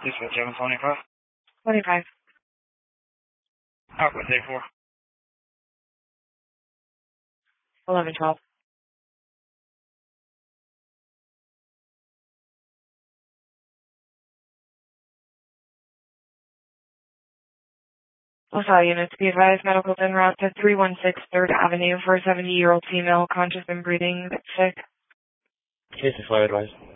Dispatch 725. 25. Output day 4. 1112. LaSalle units, be advised, medical's en route to 316 3rd Avenue for a 70-year-old female, conscious and breathing, sick. Case is fire advised.